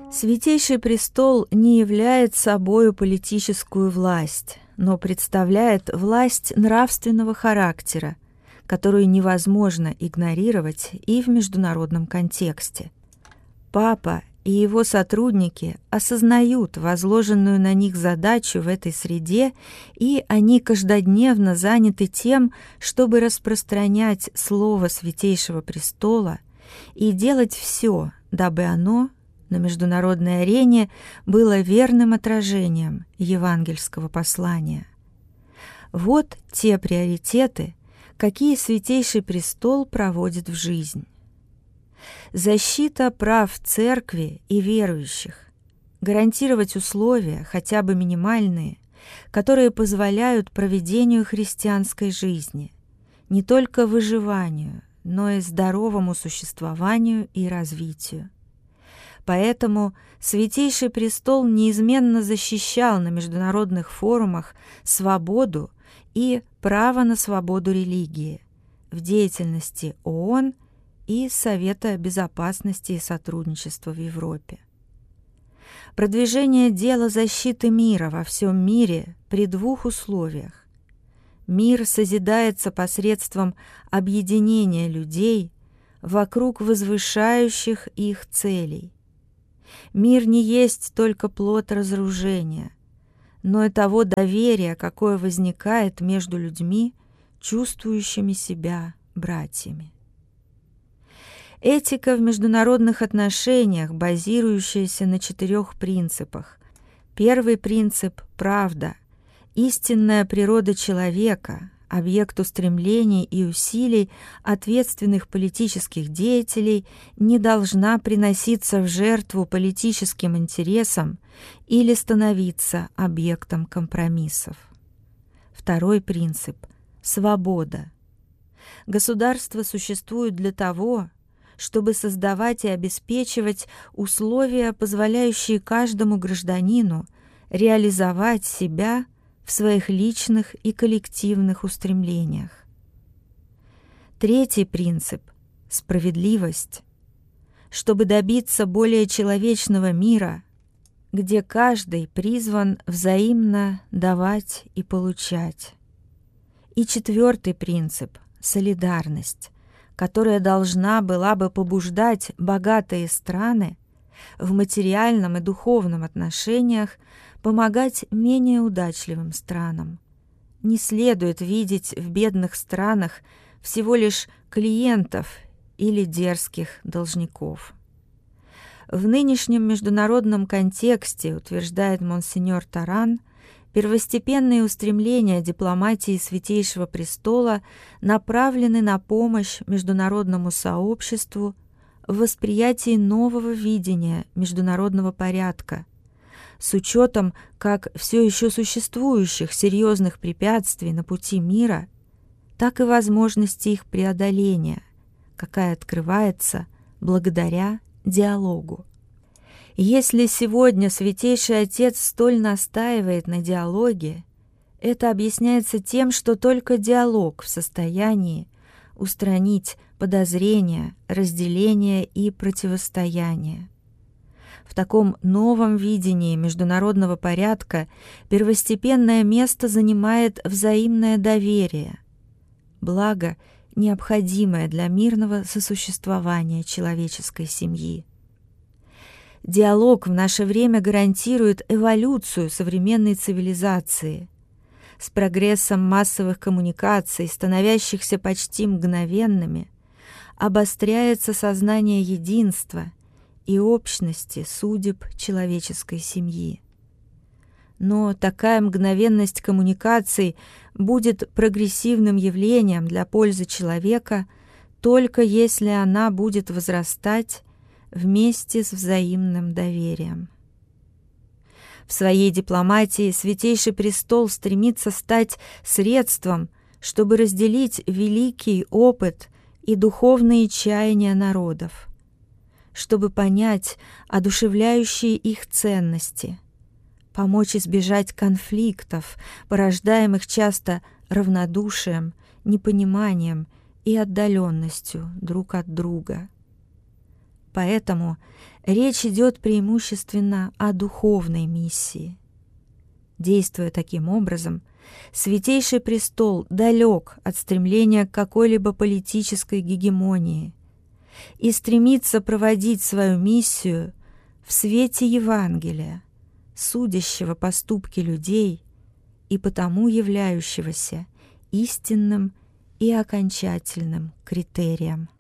Святейший престол не является собою политическую власть, но представляет власть нравственного характера, которую невозможно игнорировать и в международном контексте. Папа и его сотрудники осознают возложенную на них задачу в этой среде, и они каждодневно заняты тем, чтобы распространять слово Святейшего престола и делать все, дабы оно на международной арене было верным отражением евангельского послания. Вот те приоритеты, какие Святейший престол проводит в жизнь. Защита прав церкви и верующих, гарантировать условия, хотя бы минимальные, которые позволяют проведению христианской жизни, не только выживанию, но и здоровому существованию и развитию. Поэтому Святейший престол неизменно защищал на международных форумах свободу и право на свободу религии в деятельности ООН и Совета безопасности и сотрудничества в Европе. Продвижение дела защиты мира во всем мире при двух условиях. Мир созидается посредством объединения людей вокруг возвышающих их целей. Мир не есть только плод разоружения, но и того доверия, какое возникает между людьми, чувствующими себя братьями. Этика в международных отношениях, базирующаяся на 4 принципах. Первый принцип – правда, истинная природа человека, объект устремлений и усилий ответственных политических деятелей, не должна приноситься в жертву политическим интересам или становиться объектом компромиссов. Второй принцип – свобода. Государство существует для того, чтобы создавать и обеспечивать условия, позволяющие каждому гражданину реализовать себя в своих личных и коллективных устремлениях. Третий принцип – справедливость. Чтобы добиться более человечного мира, где каждый призван взаимно давать и получать. И четвертый принцип – солидарность, которая должна была бы побуждать богатые страны в материальном и духовном отношениях помогать менее удачливым странам. Не следует видеть в бедных странах всего лишь клиентов или дерзких должников. В нынешнем международном контексте, утверждает монсеньор Таран, первостепенные устремления дипломатии Святейшего престола направлены на помощь международному сообществу в восприятии нового видения международного порядка, с учетом как все еще существующих серьезных препятствий на пути мира, так и возможности их преодоления, какая открывается благодаря диалогу. Если сегодня Святейший Отец столь настаивает на диалоге, это объясняется тем, что только диалог в состоянии устранить подозрения, разделения и противостояния. В таком новом видении международного порядка первостепенное место занимает взаимное доверие, благо, необходимое для мирного сосуществования человеческой семьи. Диалог в наше время гарантирует эволюцию современной цивилизации. С прогрессом массовых коммуникаций, становящихся почти мгновенными, обостряется сознание единства и общности судеб человеческой семьи. Но такая мгновенность коммуникаций будет прогрессивным явлением для пользы человека только если она будет возрастать вместе с взаимным доверием. В своей дипломатии Святейший престол стремится стать средством, чтобы разделить великий опыт и духовные чаяния народов, чтобы понять одушевляющие их ценности, помочь избежать конфликтов, порождаемых часто равнодушием, непониманием и отдаленностью друг от друга. Поэтому речь идет преимущественно о духовной миссии. Действуя таким образом, Святейший Престол далек от стремления к какой-либо политической гегемонии и стремится проводить свою миссию в свете Евангелия, судящего поступки людей и потому являющегося истинным и окончательным критерием.